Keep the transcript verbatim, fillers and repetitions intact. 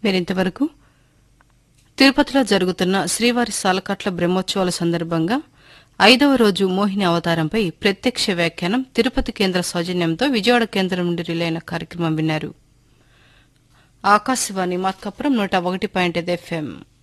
మీరింతవరకు తిరుపతిలో జరుగుతున్న శ్రీవారి సాలకట్ల బ్రహ్మోత్సవాల సందర్భంగా ఐదవ రోజు మోహిని అవతారంపై ప్రత్యక్ష వ్యాఖ్యానం తిరుపతి కేంద్ర సౌజన్యంతో విజయవాడ కేంద్రం నుండి రిలైన కార్యక్రమం విన్నారు. ఆకాశవాణి మార్కాపురం నూట ఒకటి పాయింట్ ఐదు ఎఫ్ఎం.